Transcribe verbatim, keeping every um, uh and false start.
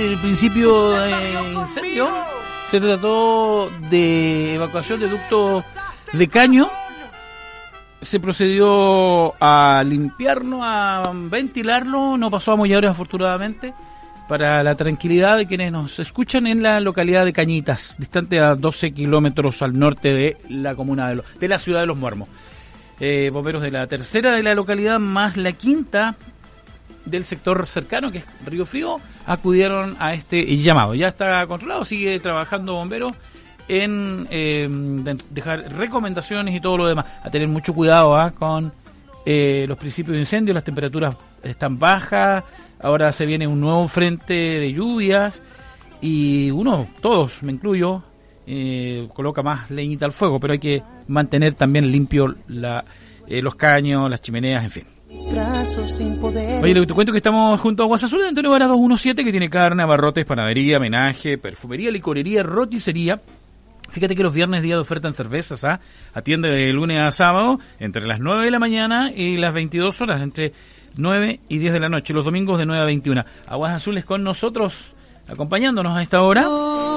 el principio de incendio. Se trató de evacuación de ductos de caño. Se procedió a limpiarlo, a ventilarlo. No pasó a molladores, afortunadamente, para la tranquilidad de quienes nos escuchan en la localidad de Cañitas, distante a doce kilómetros al norte de la comuna de, lo, de la ciudad de Los Muermos. Eh, bomberos de la tercera de la localidad más la quinta del sector cercano, que es Río Frío, acudieron a este llamado. Ya está controlado, sigue trabajando bomberos en eh, dejar recomendaciones y todo lo demás. A tener mucho cuidado ¿eh? con eh, los principios de incendio. Las temperaturas están bajas, ahora se viene un nuevo frente de lluvias y uno, todos, me incluyo, eh, coloca más leñita al fuego, pero hay que mantener también limpio la, eh, los caños, las chimeneas, en fin. Oye, te cuento que estamos junto a Aguas Azules de Antonio Varas doscientos diecisiete, que tiene carne, abarrotes, panadería, menaje, perfumería, licorería, roticería. Fíjate que los viernes día de oferta en cervezas, ¿ah? Atiende de lunes a sábado entre las nueve de la mañana y las veintidós horas, entre nueve y diez de la noche, los domingos de nueve a veintiuna. Aguas Azules con nosotros, acompañándonos a esta hora.